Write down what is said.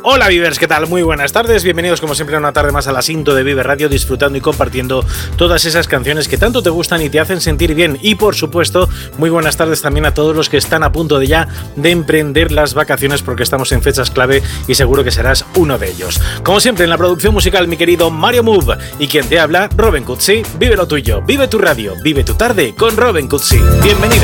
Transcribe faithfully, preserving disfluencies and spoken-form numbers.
Hola Vivers, ¿qué tal? Muy buenas tardes, bienvenidos como siempre a una tarde más a la Sinto de Vive Radio, disfrutando y compartiendo todas esas canciones que tanto te gustan y te hacen sentir bien. Y por supuesto, muy buenas tardes también a todos los que están a punto de ya de emprender las vacaciones, porque estamos en fechas clave y seguro que serás uno de ellos. Como siempre en la producción musical, mi querido Mario Move, y quien te habla, Robin Cutsi. Vive lo tuyo, vive tu radio, vive tu tarde con Robin Cutsi. Bienvenidos.